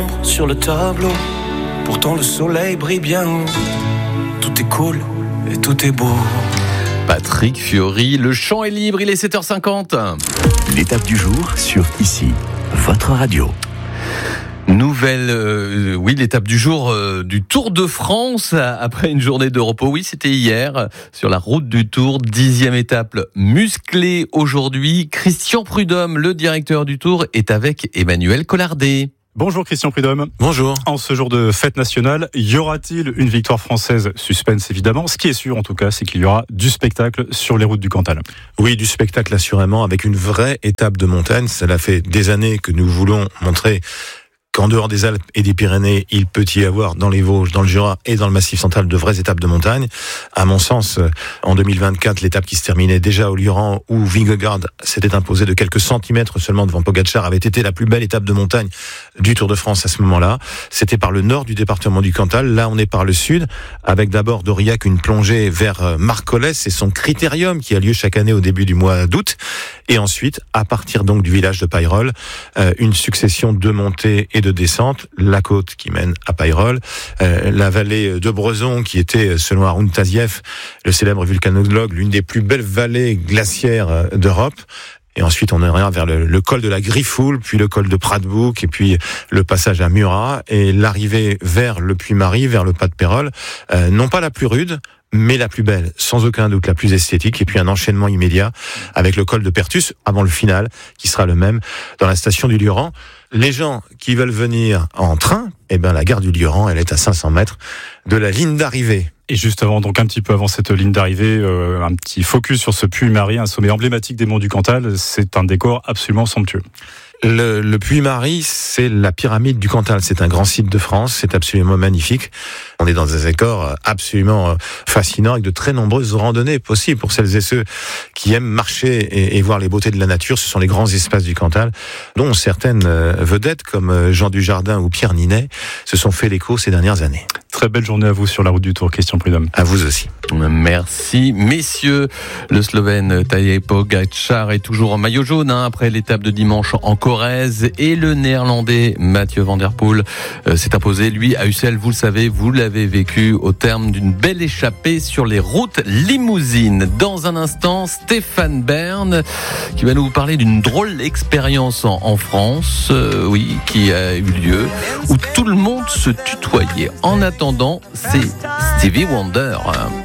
Sur le tableau, pourtant le soleil brille bien haut. Tout est cool et tout est beau. Patrick Fiori, le champ est libre, il est 7h50. L'étape du jour sur Ici, votre radio. L'étape du jour du Tour de France après une journée de repos. Oui, c'était hier sur la route du Tour, 10e étape musclée aujourd'hui. Christian Prudhomme, le directeur du Tour, est avec Emmanuel Collardet. Bonjour Christian Prudhomme. Bonjour. En ce jour de fête nationale, y aura-t-il une victoire française ? Suspense évidemment. Ce qui est sûr en tout cas, c'est qu'il y aura du spectacle sur les routes du Cantal. Oui, du spectacle assurément, avec une vraie étape de montagne. Cela fait des années que nous voulons montrer qu'en dehors des Alpes et des Pyrénées, il peut y avoir dans les Vosges, dans le Jura et dans le Massif central de vraies étapes de montagne. À mon sens, en 2024, l'étape qui se terminait déjà au Lioran, où Vingegaard s'était imposé de quelques centimètres seulement devant Pogačar, avait été la plus belle étape de montagne du Tour de France à ce moment-là. C'était par le nord du département du Cantal. Là, on est par le sud, avec d'abord d'Aurillac une plongée vers Marcollès et son critérium qui a lieu chaque année au début du mois d'août. Et ensuite, à partir donc du village de Payrolles, une succession de montées et de descente, la côte qui mène à Payrolles, la vallée de Brezon qui était, selon Haroun Tazieff, le célèbre vulcanologue, l'une des plus belles vallées glaciaires d'Europe. Et ensuite, on ira vers le col de la Griffoul, puis le col de Pradbouc, et puis le passage à Murat, et l'arrivée vers le Puy-Marie, vers le pas de Pérols, non pas la plus rude, mais la plus belle, sans aucun doute la plus esthétique, et puis un enchaînement immédiat avec le col de Pertus, avant le final, qui sera le même dans la station du Lioran. Les gens qui veulent venir en train, la gare du Lioran, elle est à 500 mètres de la ligne d'arrivée. Et juste avant, donc un petit peu avant cette ligne d'arrivée, un petit focus sur ce Puy-Marie, un sommet emblématique des monts du Cantal. C'est un décor absolument somptueux. Le Puy-Marie, c'est la pyramide du Cantal. C'est un grand site de France. C'est absolument magnifique. On est dans un décor absolument fascinant avec de très nombreuses randonnées possibles pour celles et ceux qui aiment marcher et voir les beautés de la nature. Ce sont les grands espaces du Cantal, dont certaines vedettes comme Jean Dujardin ou Pierre Ninet se sont fait l'écho ces dernières années. Très belle journée à vous sur la route du Tour, Christian Prudhomme. À vous aussi. Merci, messieurs. Le Slovène Tadej Pogačar est toujours en maillot jaune après l'étape de dimanche en Corrèze, et le Néerlandais Mathieu van der Poel s'est imposé, lui, à Ussel. Vous le savez, vous l'avez vécu au terme d'une belle échappée sur les routes limousines. Dans un instant, Stéphane Bern qui va nous parler d'une drôle expérience en France, qui a eu lieu, où tout le monde se tutoyait. En attendant, c'est Stevie Wonder.